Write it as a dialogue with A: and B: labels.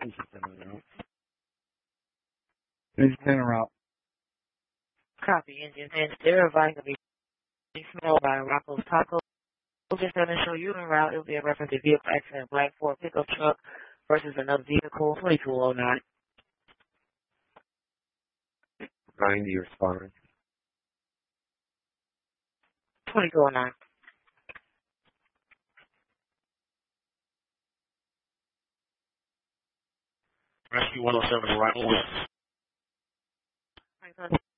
A: He's just in and out. He's in and out.
B: Copy. Engine 10. Stereo volume will be smelled by Rocco's Taco. Just going to show you en route. It will be a reference to vehicle accident, black Ford pickup truck versus another vehicle, 2209.
A: 90 responding.
B: 2209.
C: Rescue 107 arrival with